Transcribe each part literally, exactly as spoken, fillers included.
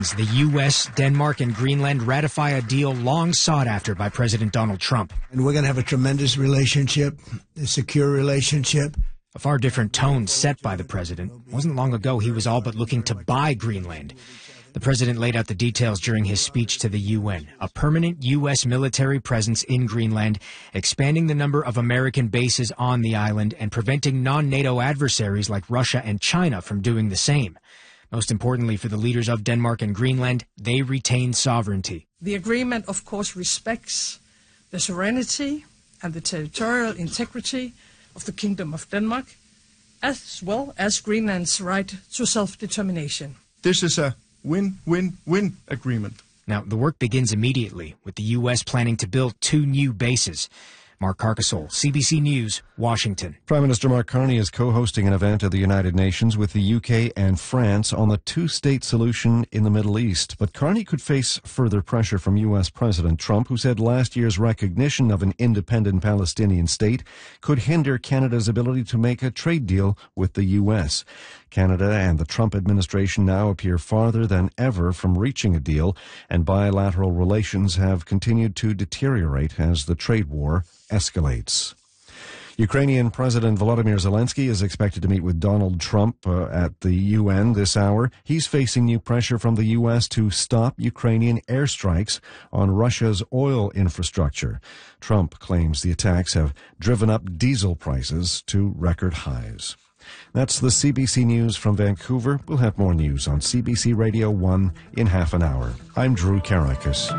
The U S, Denmark, and Greenland ratify a deal long sought after by President Donald Trump. And we're going to have a tremendous relationship, a secure relationship. A far different tone set by the president. It wasn't long ago he was all but looking to buy Greenland. The president laid out the details during his speech to the U N. A permanent U S military presence in Greenland, expanding the number of American bases on the island, and preventing non-NATO adversaries like Russia and China from doing the same. Most importantly for the leaders of Denmark and Greenland, they retain sovereignty. The agreement, of course, respects the sovereignty and the territorial integrity of the Kingdom of Denmark, as well as Greenland's right to self-determination. This is a win-win-win agreement. Now, the work begins immediately, with the U S planning to build two new bases. Mark Carcassole, C B C News, Washington. Prime Minister Mark Carney is co-hosting an event at the United Nations with the U K and France on the two-state solution in the Middle East. But Carney could face further pressure from U S President Trump, who said last year's recognition of an independent Palestinian state could hinder Canada's ability to make a trade deal with the U S. Canada and the Trump administration now appear farther than ever from reaching a deal, and bilateral relations have continued to deteriorate as the trade war escalates. Ukrainian President Volodymyr Zelensky is expected to meet with Donald Trump uh, at the U N this hour. He's facing new pressure from the U S to stop Ukrainian airstrikes on Russia's oil infrastructure. Trump claims the attacks have driven up diesel prices to record highs. That's the C B C News from Vancouver. We'll have more news on C B C Radio one in half an hour. I'm Drew Karakis.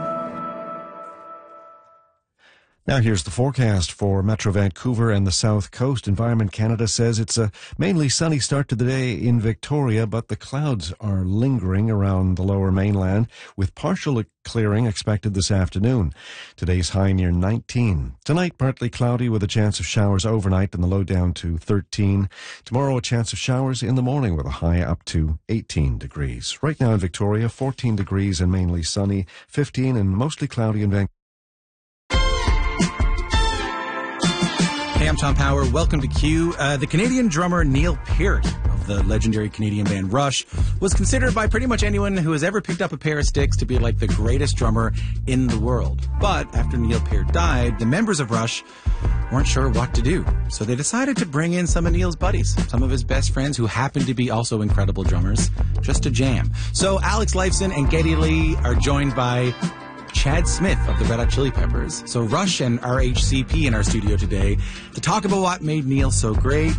Now here's the forecast for Metro Vancouver and the South Coast. Environment Canada says it's a mainly sunny start to the day in Victoria, but the clouds are lingering around the lower mainland, with partial clearing expected this afternoon. Today's high near nineteen. Tonight, partly cloudy with a chance of showers overnight and the low down to thirteen. Tomorrow, a chance of showers in the morning with a high up to eighteen degrees. Right now in Victoria, fourteen degrees and mainly sunny, fifteen and mostly cloudy in Vancouver. Hey, I'm Tom Power. Welcome to Q. Uh, the Canadian drummer Neil Peart of the legendary Canadian band Rush was considered by pretty much anyone who has ever picked up a pair of sticks to be like the greatest drummer in the world. But after Neil Peart died, the members of Rush weren't sure what to do. So they decided to bring in some of Neil's buddies, some of his best friends who happened to be also incredible drummers, just to jam. So Alex Lifeson and Geddy Lee are joined by Chad Smith of the Red Hot Chili Peppers. So Rush and R H C P in our studio today to talk about what made Neil so great,